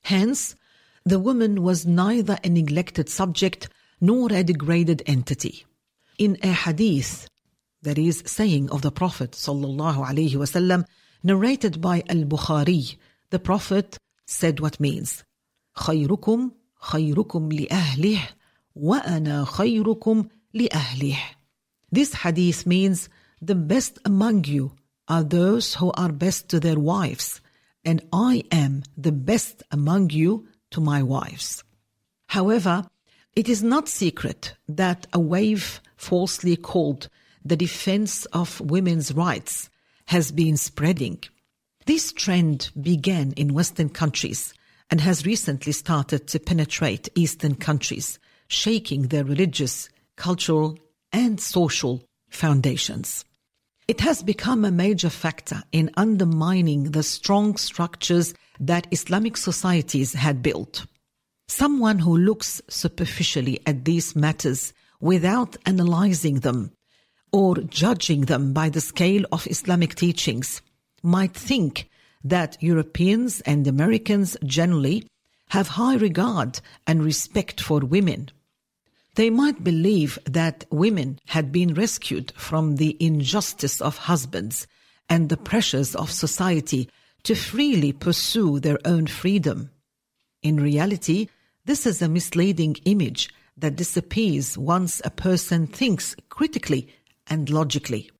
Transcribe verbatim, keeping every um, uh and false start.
Hence, the woman was neither a neglected subject nor a degraded entity. In a hadith, that is, saying of the Prophet sallallahu alaihi wasallam, narrated by Al-Bukhari, the Prophet said what means, خيركم خيركم لأهله وأنا خيركم لأهله. This hadith means the best among you are those who are best to their wives, and I am the best among you to my wives. However, it is not secret that a wave falsely called the defense of women's rights has been spreading. This trend began in Western countries and has recently started to penetrate Eastern countries, shaking their religious, cultural, and social foundations. It has become a major factor in undermining the strong structures that Islamic societies had built. Someone who looks superficially at these matters without analyzing them or judging them by the scale of Islamic teachings might think that Europeans and Americans generally have high regard and respect for women. They might believe that women had been rescued from the injustice of husbands and the pressures of society to freely pursue their own freedom. In reality, this is a misleading image that disappears once a person thinks critically and logically.